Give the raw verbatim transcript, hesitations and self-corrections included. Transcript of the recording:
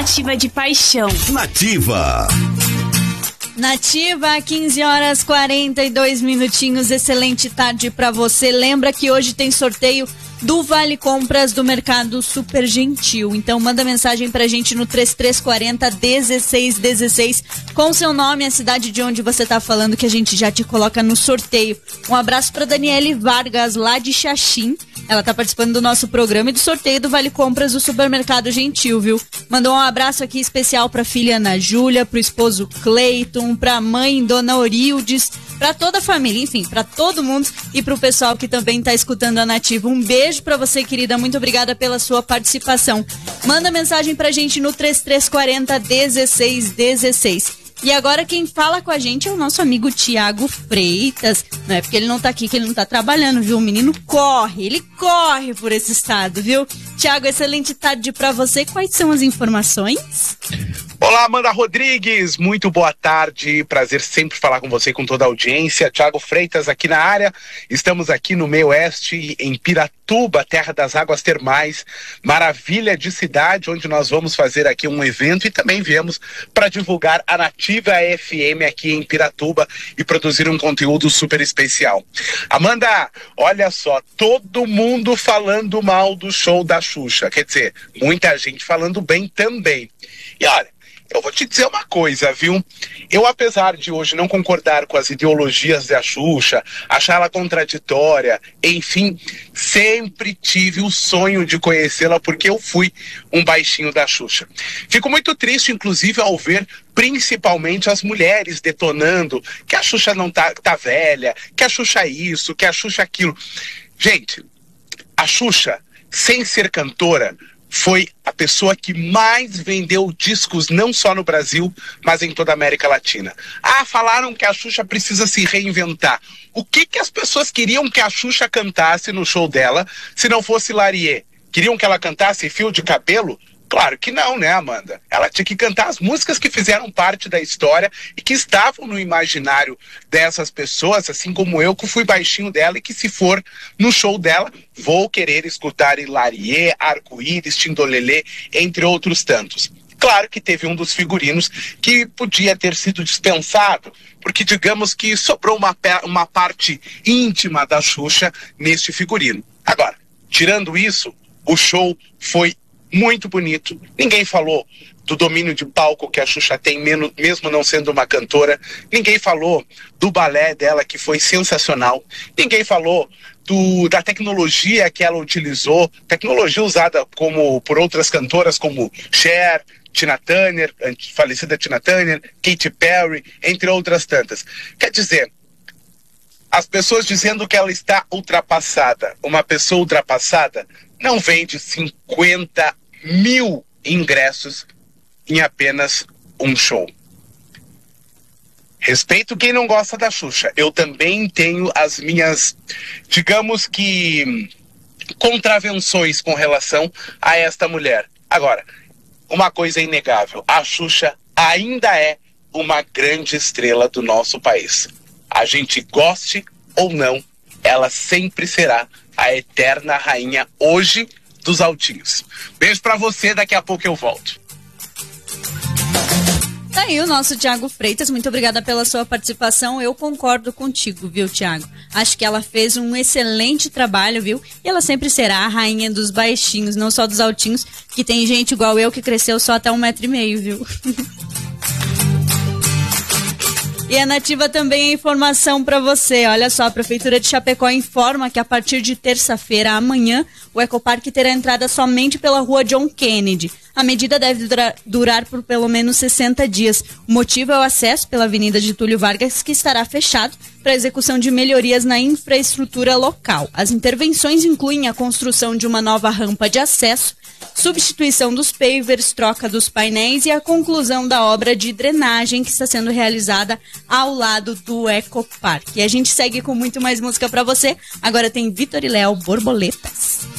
nativa de paixão. Nativa. Nativa, quinze horas quarenta e dois minutinhos, excelente tarde pra você. Lembra que hoje tem sorteio do Vale Compras do Mercado Super Gentil. Então manda mensagem pra gente no três três quatro zero, um seis um seis com seu nome e a cidade de onde você tá falando, que a gente já te coloca no sorteio. Um abraço pra Daniele Vargas, lá de Xaxim. Ela tá participando do nosso programa e do sorteio do Vale Compras do Supermercado Gentil, viu? Mandou um abraço aqui especial pra filha Ana Júlia, pro esposo Cleiton, pra mãe Dona Orildes, pra toda a família, enfim, pra todo mundo e pro pessoal que também tá escutando a Nativa. Um beijo pra você, querida, muito obrigada pela sua participação. Manda mensagem pra gente no três três quatro zero, um seis um seis. E agora quem fala com a gente é o nosso amigo Tiago Freitas. Não é porque ele não tá aqui que ele não tá trabalhando, viu? O menino corre, ele corre por esse estado, viu? Tiago, excelente tarde pra você. Quais são as informações? Olá, Amanda Rodrigues, muito boa tarde, prazer sempre falar com você e com toda a audiência. Tiago Freitas aqui na área, estamos aqui no meio oeste, em Piratuba, terra das águas termais, maravilha de cidade, onde nós vamos fazer aqui um evento e também viemos para divulgar a Nativa F M aqui em Piratuba e produzir um conteúdo super especial. Amanda, olha só, todo mundo falando mal do show da Xuxa, quer dizer, muita gente falando bem também. E olha, eu vou te dizer uma coisa, viu? Eu, apesar de hoje não concordar com as ideologias da Xuxa, achar ela contraditória, enfim, sempre tive o sonho de conhecê-la porque eu fui um baixinho da Xuxa. Fico muito triste, inclusive, ao ver principalmente as mulheres detonando que a Xuxa não tá, tá velha, que a Xuxa é isso, que a Xuxa é aquilo. Gente, a Xuxa, sem ser cantora, foi a pessoa que mais vendeu discos, não só no Brasil, mas em toda a América Latina. Ah, falaram que a Xuxa precisa se reinventar. O que que as pessoas queriam que a Xuxa cantasse no show dela, se não fosse Larie? Queriam que ela cantasse Fio de Cabelo? Claro que não, né, Amanda? Ela tinha que cantar as músicas que fizeram parte da história e que estavam no imaginário dessas pessoas, assim como eu, que fui baixinho dela e que, se for no show dela, vou querer escutar Hilarie, Arco-Íris, Tindolelê, entre outros tantos. Claro que teve um dos figurinos que podia ter sido dispensado, porque digamos que sobrou uma, uma parte íntima da Xuxa neste figurino. Agora, tirando isso, o show foi muito bonito. Ninguém falou do domínio de palco que a Xuxa tem, mesmo não sendo uma cantora. Ninguém falou do balé dela, que foi sensacional. Ninguém falou do, da tecnologia que ela utilizou, tecnologia usada como, por outras cantoras como Cher, Tina Turner, falecida Tina Turner, Katy Perry, entre outras tantas. Quer dizer, as pessoas dizendo que ela está ultrapassada. Uma pessoa ultrapassada não vende cinquenta mil ingressos em apenas um show. Respeito quem não gosta da Xuxa. Eu também tenho as minhas, digamos que, contravenções com relação a esta mulher. Agora, uma coisa é inegável. A Xuxa ainda é uma grande estrela do nosso país. A gente goste ou não, ela sempre será a eterna rainha hoje dos altinhos. Beijo pra você, daqui a pouco eu volto. Tá aí o nosso Tiago Freitas, muito obrigada pela sua participação. Eu concordo contigo, viu, Tiago? Acho que ela fez um excelente trabalho, viu? E ela sempre será a rainha dos baixinhos, não só dos altinhos, que tem gente igual eu que cresceu só até um metro e meio, viu? E a Nativa também é informação para você. Olha só, a Prefeitura de Chapecó informa que a partir de terça-feira, amanhã, o Ecoparque terá entrada somente pela rua John Kennedy. A medida deve durar, durar por pelo menos sessenta dias. O motivo é o acesso pela Avenida Getúlio Vargas, que estará fechado para execução de melhorias na infraestrutura local. As intervenções incluem a construção de uma nova rampa de acesso, substituição dos pavers, troca dos painéis e a conclusão da obra de drenagem que está sendo realizada ao lado do Ecoparque. E a gente segue com muito mais música para você. Agora tem Vitor e Léo, Borboletas.